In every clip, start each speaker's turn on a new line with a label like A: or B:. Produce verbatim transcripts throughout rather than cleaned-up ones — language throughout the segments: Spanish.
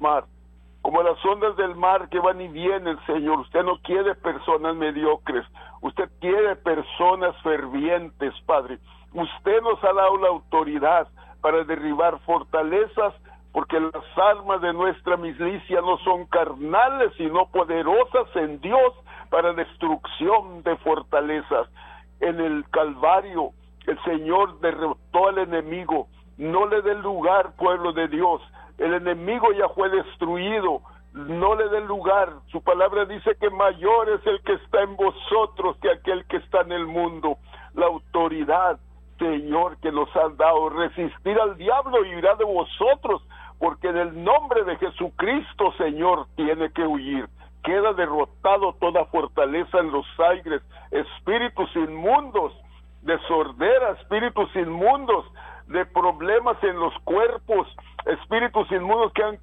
A: mar, como las ondas del mar que van y vienen, Señor. Usted no quiere personas mediocres, usted quiere personas fervientes, Padre. Usted nos ha dado la autoridad para derribar fortalezas, porque las armas de nuestra milicia no son carnales, sino poderosas en Dios para destrucción de fortalezas. En el Calvario, el Señor derrotó al enemigo. No le dé lugar, pueblo de Dios. El enemigo ya fue destruido. No le dé lugar. Su palabra dice que mayor es el que está en vosotros que aquel que está en el mundo. La autoridad, Señor, que nos has dado, resistir al diablo y huirá de vosotros, porque en el nombre de Jesucristo, Señor, tiene que huir. Queda derrotado toda fortaleza en los aires, espíritus inmundos de sordera, espíritus inmundos de problemas en los cuerpos, espíritus inmundos que han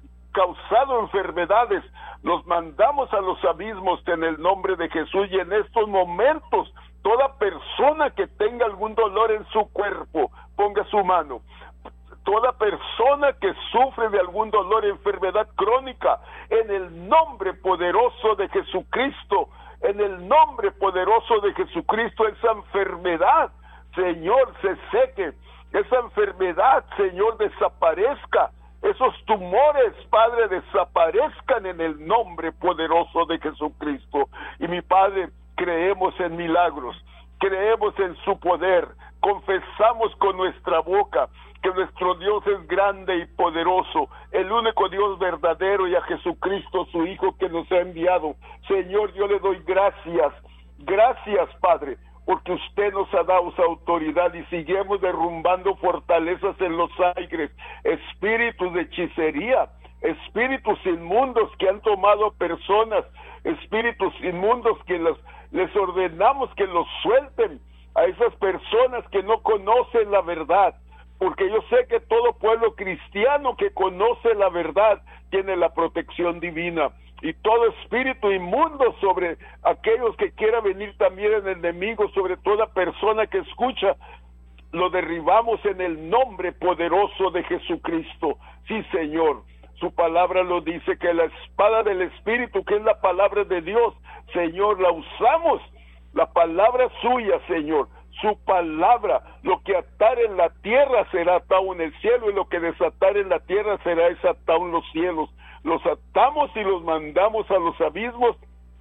A: causado enfermedades. Los mandamos a los abismos en el nombre de Jesús, y en estos momentos toda persona que tenga algún dolor en su cuerpo, ponga su mano. Toda persona que sufre de algún dolor, enfermedad crónica, en el nombre poderoso de Jesucristo, en el nombre poderoso de Jesucristo, esa enfermedad, Señor, se seque, esa enfermedad, Señor, desaparezca, esos tumores, Padre, desaparezcan en el nombre poderoso de Jesucristo. Y mi Padre, creemos en milagros, creemos en su poder, confesamos con nuestra boca que nuestro Dios es grande y poderoso, el único Dios verdadero, y a Jesucristo, su Hijo, que nos ha enviado. Señor, yo le doy gracias, gracias, Padre, porque usted nos ha dado su autoridad, y seguimos derrumbando fortalezas en los aires, espíritus de hechicería, espíritus inmundos que han tomado personas, espíritus inmundos que los, les ordenamos que los suelten a esas personas que no conocen la verdad, porque yo sé que todo pueblo cristiano que conoce la verdad tiene la protección divina, y todo espíritu inmundo sobre aquellos que quiera venir también en el enemigo, sobre toda persona que escucha, lo derribamos en el nombre poderoso de Jesucristo. Sí, Señor, su palabra lo dice, que la espada del Espíritu, que es la palabra de Dios, Señor, la usamos, la palabra suya, Señor, su palabra, lo que atar en la tierra será atado en el cielo, y lo que desatar en la tierra será desatado en los cielos. Los atamos y los mandamos a los abismos,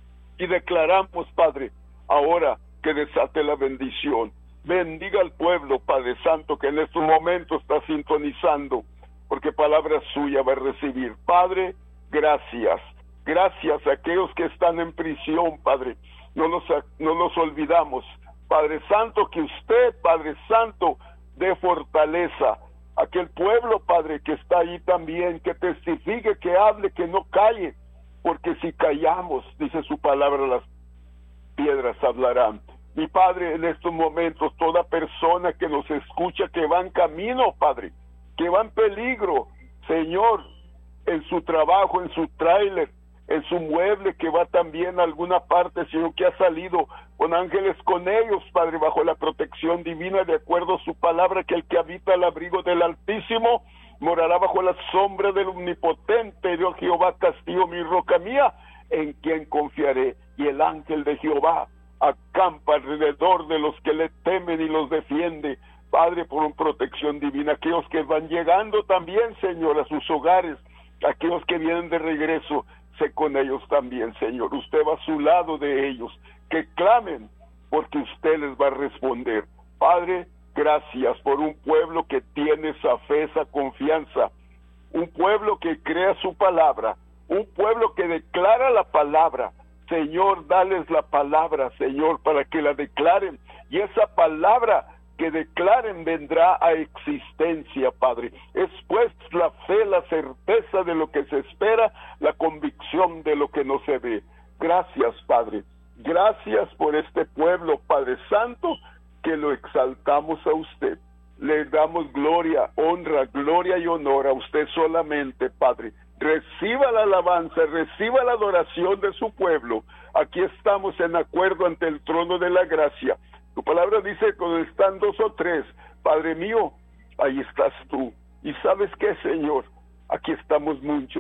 A: y declaramos, Padre, ahora que desate la bendición. Bendiga al pueblo, Padre Santo, que en estos momentos está sintonizando, porque palabra suya va a recibir. Padre, gracias, gracias a aquellos que están en prisión, Padre, no nos, no nos olvidamos, Padre Santo, que usted, Padre Santo, dé fortaleza a aquel pueblo, Padre, que está ahí también, que testifique, que hable, que no calle, porque si callamos, dice su palabra, las piedras hablarán. Mi Padre, en estos momentos, toda persona que nos escucha, que va en camino, Padre, que va en peligro, Señor, en su trabajo, en su tráiler, en su mueble, que va también a alguna parte, Señor, que ha salido con ángeles con ellos, Padre, bajo la protección divina, de acuerdo a su palabra, que el que habita al abrigo del Altísimo morará bajo la sombra del Omnipotente. Dios Jehová, castillo mi roca mía, en quien confiaré. Y el ángel de Jehová acampa alrededor de los que le temen y los defiende, Padre, por una protección divina. Aquellos que van llegando también, Señor, a sus hogares, aquellos que vienen de regreso, sé con ellos también, Señor. Usted va a su lado de ellos, que clamen, porque usted les va a responder. Padre, gracias por un pueblo que tiene esa fe, esa confianza, un pueblo que crea su palabra, un pueblo que declara la palabra. Señor, dales la palabra, Señor, para que la declaren, y esa palabra que declaren vendrá a existencia, Padre. Es pues la fe, la certeza de lo que se espera, la convicción de lo que no se ve. Gracias, Padre. Gracias por este pueblo, Padre Santo, que lo exaltamos a usted. Le damos gloria, honra, gloria y honor a usted solamente, Padre. Reciba la alabanza, reciba la adoración de su pueblo. Aquí estamos en acuerdo ante el trono de la gracia. Tu palabra dice, cuando están dos o tres, Padre mío, ahí estás tú. Y ¿sabes qué, Señor? Aquí estamos muchos.